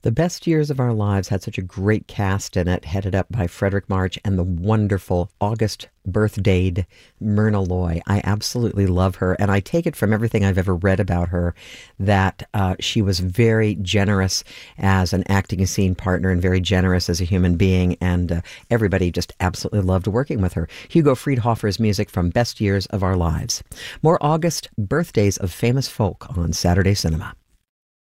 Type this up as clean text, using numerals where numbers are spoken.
The Best Years of Our Lives had such a great cast in it, headed up by Frederick March and the wonderful August birthdayed Myrna Loy. I absolutely love her, and I take it from everything I've ever read about her that she was very generous as an acting scene partner and very generous as a human being, and everybody just absolutely loved working with her. Hugo Friedhofer's music from Best Years of Our Lives. More August birthdays of famous folk on Saturday Cinema.